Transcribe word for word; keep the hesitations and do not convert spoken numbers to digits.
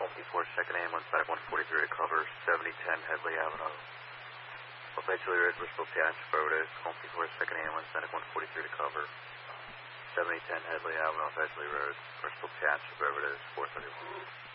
four second ambulance, medic one forty-three to cover seventy ten Headley Avenue. Eventually Ridge, Bristol Patch, affirmative. four second ambulance, medic one forty-three to cover seventy ten Headley Avenue, Edgeley Road, Bristol Patch, affirmative, four thirty-one.